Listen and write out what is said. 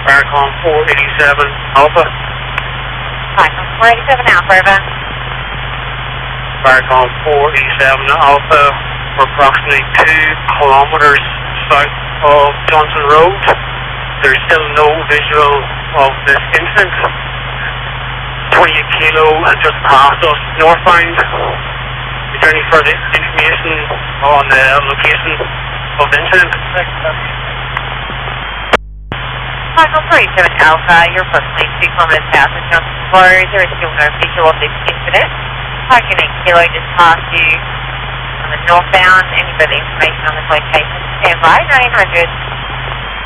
Barcom 487 Alpha. Barcom 487 Alpha, over. Barcom 487 Alpha, we're approximately 2 kilometers south of Johnson Road. There's still no visual of this incident. 28 kilo just past us northbound. Is there any further information on the location of the incident? Barcom 487 Alpha, you're approximately 2 kilometers south of Johnson Road. There is still no visual of this incident. 28 kilo just past you on the northbound. Any further information on this location? Stand by, 900.